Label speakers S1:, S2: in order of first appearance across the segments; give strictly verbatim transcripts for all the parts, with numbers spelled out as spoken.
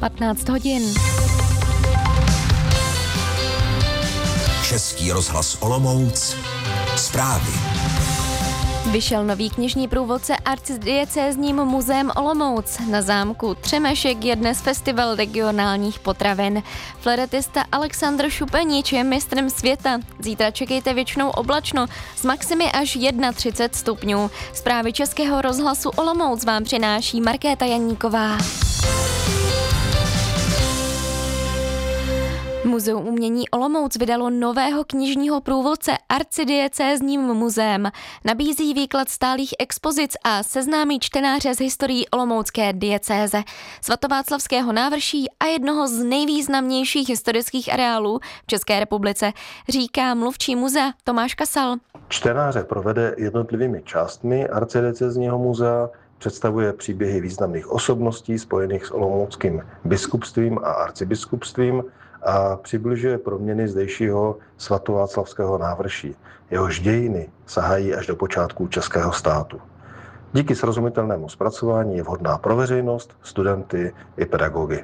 S1: patnáct hodin.
S2: Český rozhlas Olomouc. Zprávy.
S1: Vyšel nový knižní průvodce arcidiecézním muzeem Olomouc. Na zámku Třemešek je dnes festival regionálních potravin. Floretista Alexandr Šupenič je mistrem světa. Zítra čekejte věčnou oblačno s maximy až třicet jedna stupňů. Zprávy Českého rozhlasu Olomouc vám přináší Markéta Janíková. Muzeum umění Olomouc vydalo nového knižního průvodce arcidiecézním muzeem. Nabízí výklad stálých expozic a seznámí čtenáře s historií olomoucké diecéze, svatováclavského návrší a jednoho z nejvýznamnějších historických areálů v České republice, říká mluvčí muzea Tomáš Kasal.
S3: Čtenáře provede jednotlivými částmi arcidiecézního muzea, představuje příběhy významných osobností spojených s olomouckým biskupstvím a arcibiskupstvím a přibližuje proměny zdejšího svatováclavského návrší. Jehož dějiny sahají až do počátků českého státu. Díky srozumitelnému zpracování je vhodná pro veřejnost, studenty i pedagogy.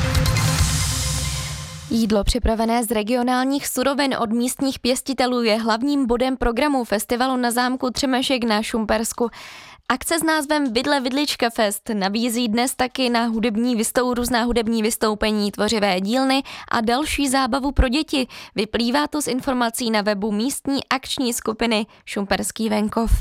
S1: Jídlo připravené z regionálních surovin od místních pěstitelů je hlavním bodem programu festivalu na zámku Třemešek na Šumpersku. Akce s názvem Vidle Vidlička Fest nabízí dnes taky na hudební vystou, různá hudební vystoupení, tvořivé dílny a další zábavu pro děti. Vyplývá to z informací na webu místní akční skupiny Šumperský venkov.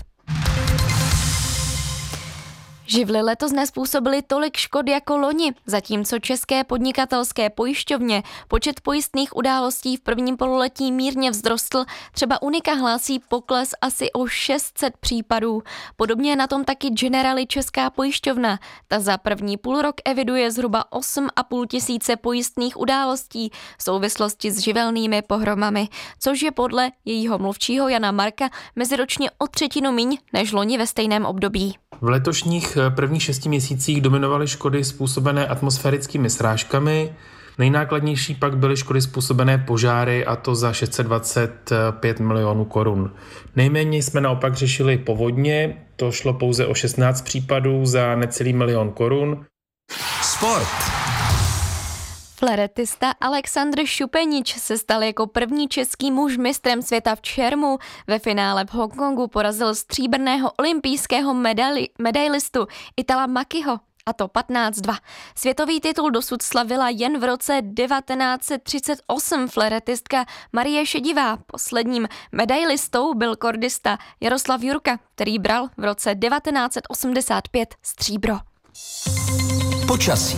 S1: Živly letos nezpůsobily tolik škod jako loni, zatímco české podnikatelské pojišťovně počet pojistných událostí v prvním pololetí mírně vzrostl, třeba Unika hlásí pokles asi o šest set případů. Podobně je na tom taky Generali Česká pojišťovna. Ta za první půlrok eviduje zhruba osm a půl tisíce pojistných událostí v souvislosti s živelnými pohromami, což je podle jejího mluvčího Jana Marka meziročně o třetinu míň než loni ve stejném období.
S4: V letošních prvních šesti měsících dominovaly škody způsobené atmosférickými srážkami. Nejnákladnější pak byly škody způsobené požáry, a to za šest set dvacet pět milionů korun. Nejméně jsme naopak řešili povodně, to šlo pouze o šestnáct případů za necelý milion korun.
S2: Sport.
S1: Floretista Alexandr Šupenič se stal jako první český muž mistrem světa v čermu. Ve finále v Hongkongu porazil stříbrného olympijského medaili, medailistu Itala Makiho, a to patnáct dva. Světový titul dosud slavila jen v roce devatenáct set třicet osm floretistka Marie Šedivá. Posledním medailistou byl kordista Jaroslav Jurka, který bral v roce devatenáct set osmdesát pět stříbro.
S2: Počasí.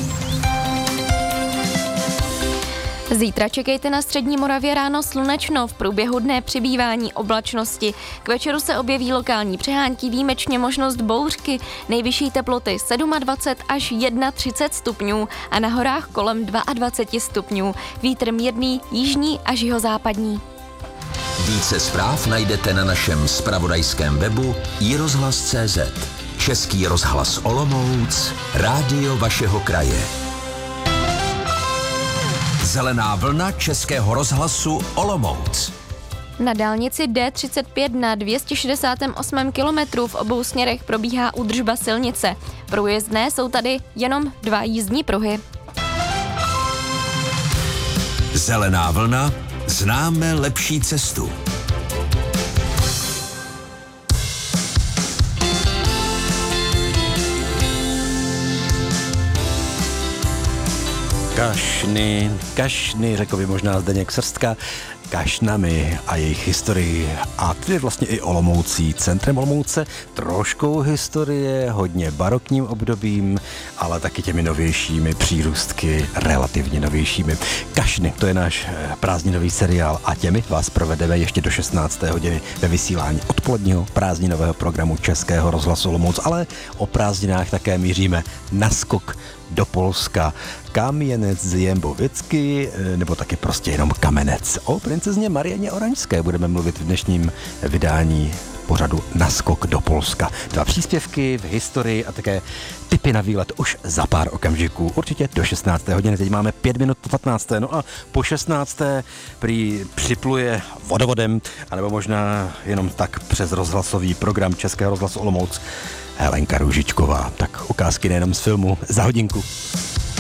S1: Zítra čekejte na střední Moravě ráno slunečno, v průběhu dne přibývání oblačnosti. K večeru se objeví lokální přehánky, výjimečně možnost bouřky, nejvyšší teploty dvacet sedm až třicet jedna stupňů a na horách kolem dvacet dva stupňů. Vítr mírný, jižní až jihozápadní.
S2: Více zpráv najdete na našem zpravodajském webu i rozhlas tečka cé zet. Český rozhlas Olomouc, rádio vašeho kraje. Zelená vlna Českého rozhlasu Olomouc.
S1: Na dálnici D třicet pět na dvě stě šedesát osm kilometrů v obou směrech probíhá údržba silnice. Průjezdné jsou tady jenom dva jízdní pruhy.
S2: Zelená vlna, známe lepší cestu.
S5: Kašny, kašny, řekl by možná Zdeněk Srstka, kašnami a jejich historii. A tedy vlastně i Olomoucí, centrem Olomouce, troškou historie, hodně barokním obdobím, ale taky těmi novějšími přírůstky, relativně novějšími. Kašny, to je náš prázdninový seriál a těmi vás provedeme ještě do šestnácté hodiny ve vysílání odpoledního prázdninového programu Českého rozhlasu Olomouc, ale o prázdninách také míříme na skok do Polska. Kamienec z Jembovicky, nebo taky prostě jenom Kamenec. O princezně Marianě Oranžské budeme mluvit v dnešním vydání pořadu Naskok do Polska. Dva příspěvky v historii a také tipy na výlet už za pár okamžiků. Určitě do šestnácté hodiny. Teď máme pět minut po patnácté. No a po šestnácté prý připluje vodovodem, anebo možná jenom tak přes rozhlasový program Českého rozhlasu Olomouc Helenka Růžičková. Tak ukázky nejenom z filmu za hodinku.